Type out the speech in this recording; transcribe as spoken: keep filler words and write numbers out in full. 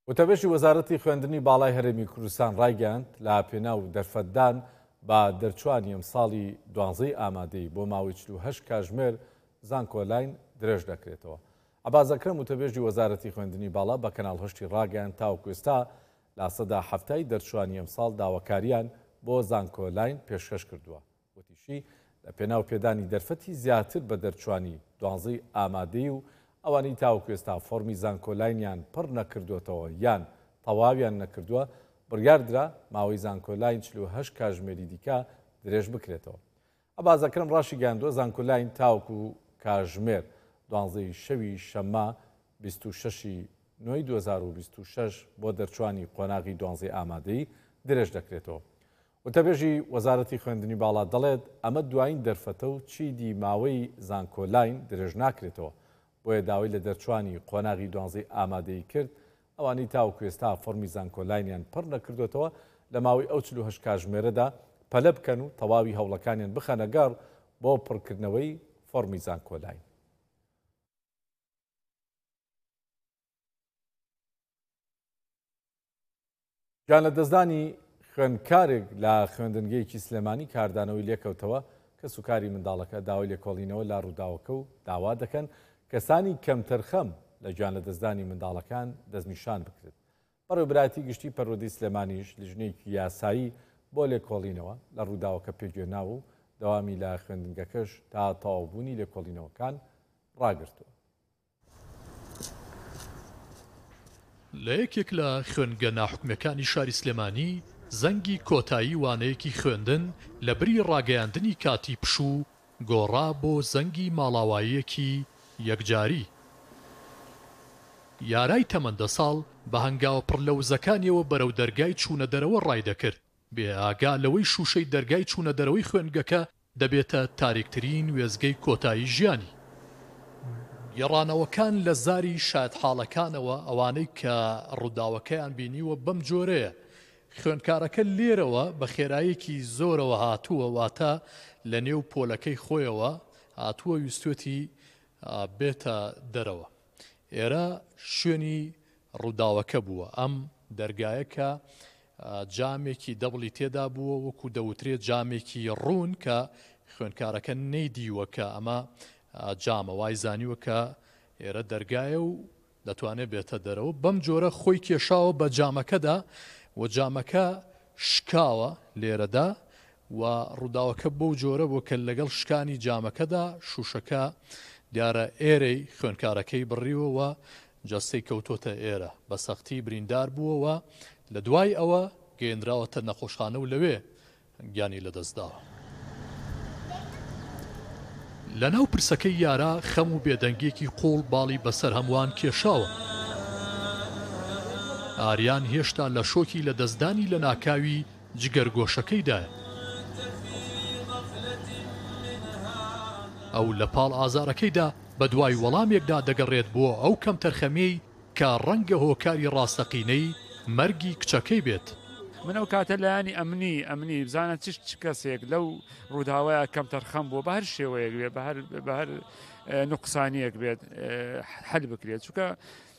وتەبێژی وەزارەتی خوێندنی باڵای هەرێمی کوردستان ڕایگەاند لە پێناو دەرفەتدان بە دەرچوانی ئەمساڵی دوانزەی ئامادەی بۆ ماوەی چل و هەشت کاتژمێر زانکۆلاین درێژ دەکرێتەوە. عەبازەکرەم وتەبێژی وەزارەتی خوێندنی باڵا بە کەناڵ هەشتی ڕاگەیاند تاوەکو ئێستا لە سەدا هەفتای دەرچوانی ئەمساڵ داواکاریان بۆ زانکۆلاین پێشکەش کردووە. وتیشی لە پێناو پێدانی دەرفەتی زیاتر بە دەرچوانی دوانزەی ئامادەی و ئەوانەی تاوەکو ئێستا فۆرمی زانکۆلاینیان پڕ نەکردوێتەوە یان تەواویان نەکردووە بڕیاردرا ماوەی زانکۆلاین چل و هەشت کاتژمێری دیکە درێژ بکرێتەوە. عەبازەکرەم ڕاشی گەیاندووە زانکۆلاین تاوەکو کاتژمێر دوانزەی شەوی شەممە بیست و شەشی نۆی دوو هەزار و بیست و شەش بۆ دەرچوانی قۆناغی دوانزەی ئامادەی درێژ دەکرێتەوە. وتەبێژی وەزارەتی خوێندنی باڵا دەڵێت ئەمە دوایین دەرفەتە و چیدی ماوەی زانکۆلاین درێژ ناکرێتەوە. بۆیە داوای لە دەرچوانی قۆناغی دوانزەی ئامادەی کرد ئەوانەی تاوەکو ئێستا فۆرمی زانکۆلاینیان پڕ نەکردوێتەوە لە ماوەی ئەو چل و هەشت کاتژمێرەدا پەلە بکەن و تەواوی هەوڵەکانیان بخەنە گەڕ بۆ پڕکردنەوەی فۆرمی زانکۆلاین. گیان لە دەستدانی خوێندکارێک لە خوێندنگەیەکی سلێمانی کاردانەوەی لێکەوتەوە کە سوکاری منداڵەکە داوای لێکۆڵینەوە لا ڕووداوەکە و داوا دەکەن کەسانی کەمتەرخەم لە گیان لە دەستدانی منداڵەکان دەستنیشان بکرێت. بەڕێوەبراتی گشتی پەروەردەی سلێمانیش لیژنەیەکی یاسایی بۆ لێکۆڵینەوە لە ڕووداوەکە پێگوێناوە و دەوامی لە خوێندنگەکەش تا تەواوبوونی لێکۆڵینەوەکان ڕاگرتووە. لە یەکێک لە خوێنگە ناحوکمیەکانی شاری سلێمانی زەنگی کۆتایی وانەیەکی خوێندن لە بری ڕاگەیاندنی کاتی پشوو گۆڕا بۆ زەنگی ماڵاواییەکی یەکجاری. یارای تەمەندە ساڵ بە هەنگاوە پڕ لە وزەکانیەوە بەرەو دەرگای چوونە دەرەوە ڕای دەکرد بێ ئاگا لەوەی شوشەی دەرگای چوونە دەرەوەی خوێنگەکە دەبێتە تاریکترین وێزگەی کۆتایی ژیانی. گێڕانەوەکان لە زاری شایەت حاڵەکانەوە ئەوانەی کە ڕووداوەکەیان بینیوە بەم جۆرەیە. خوێندکارەکە لێرەوە بە خێراییەکی زۆرەوە هاتووە واتە لە نێو پۆلەکەی خۆیەوە هاتووە ویستوێتی بێتە دەرەوە. ئێرە شوێنی ڕووداوەکە بووە. ئەم دەرگایەکە جامێکی دەبڵی تێدا بووە وەکو دەوترێت جامێکی ڕوون کە خوێندکارەکە نەیدیوە کە ئەمە جامە وای زانیوە کە ئێرە دەرگایە و دەتوانێت بێتە دەرەوە. بەم جۆرە خۆی کێشاوە بە جامەکەدا و جامەکە شکاوە لێرەدا و ڕووداوەکە بەو جۆرە بوو کە لەگەڵ شکانی جامەکەدا شوشەکە دیارە ئێرەی خوێنکارەکەی بڕیوەوە جەستەی کەوتۆتە ئێرە بە سەختی بریندار بووەوە لە دوای ئەوە گەیەندراوەتە نەخۆشخانە و لەوێ گیانی لەدەستداوە. لە ناو پرسەکەی یارا خەم و بێدەنگێکی قوڵ باڵی بەسەر هەمووان کێشاوە. ئاریان هێشتا لە شۆکی لە دەستدانی لە ناکاوی جگەرگۆشەکەیدایە. ئەو لە پاڵ ئازارەکەیدا بە دوای وەڵامێکدا دەگەڕێت بۆ ئەو کەم تەرخەمەی کە ڕەنگە هۆکاری ڕاستەقینەی مەرگی کچەکەی بێت. من ئەو کاتە لایانی ئەمنی ئەمنی بزانە چ کەسێک لەو ڕووداوایە کەم تەرخەم بوو بە هەر شێوەیەک بێت بە هەر نوقسانیەک بێت حەل بکرێت چونکە